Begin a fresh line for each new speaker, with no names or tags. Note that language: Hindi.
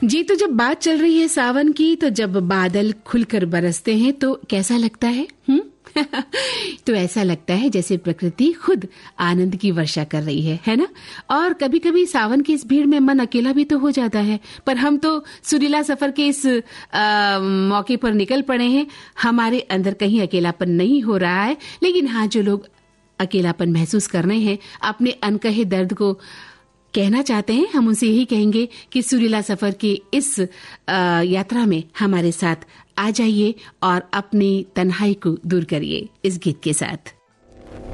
जी, तो जब बात चल रही है सावन की, तो जब बादल खुलकर बरसते हैं तो कैसा लगता है? तो ऐसा लगता है जैसे प्रकृति खुद आनंद की वर्षा कर रही है ना? और कभी कभी सावन की इस भीड़ में मन अकेला भी तो हो जाता है, पर हम तो सुरीला सफर के इस मौके पर निकल पड़े हैं। हमारे अंदर कहीं अकेलापन नहीं हो रहा है, लेकिन हाँ, जो लोग अकेलापन महसूस कर रहे हैं, अपने अनकहे दर्द को कहना चाहते हैं, हम उनसे यही कहेंगे कि सुरीला सफर की इस यात्रा में हमारे साथ आ जाइए और अपनी तन्हाई को दूर करिए इस गीत के साथ।